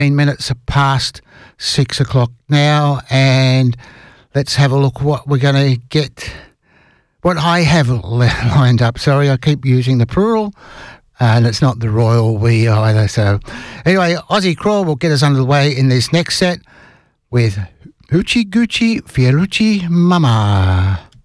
Minutes past 6 o'clock now, and let's have a look what we're going to get. What I have lined up. Sorry, I keep using the plural, and it's not the royal we either. So, anyway, Aussie Crawl will get us underway in this next set with Hoochie Goochie Fiorucci Mama.